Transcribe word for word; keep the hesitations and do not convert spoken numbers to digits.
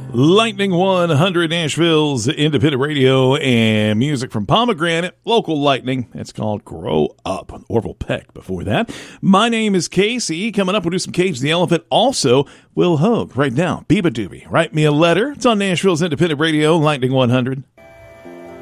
Lightning one hundred, Nashville's independent radio and music from Pomegranate, local Lightning. It's called Grow Up. Orville Peck before that. My name is Casey. Coming up, we'll do some Cage the Elephant. Also, Will Hogue. Right now, Biba Doobie. Write me a letter. It's on Nashville's independent radio, Lightning one hundred.